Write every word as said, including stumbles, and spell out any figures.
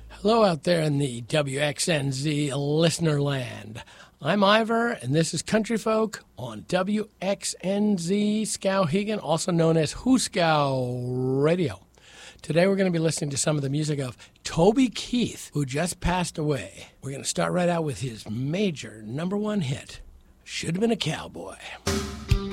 Hello out there in the W X N Z listener land. I'm Ivor, and this is Country Folk on W X N Z Skowhegan, also known as Hooskow Radio. Today we're going to be listening to some of the music of Toby Keith, who just passed away. We're going to start right out with his major number one hit, Should Have Been a Cowboy.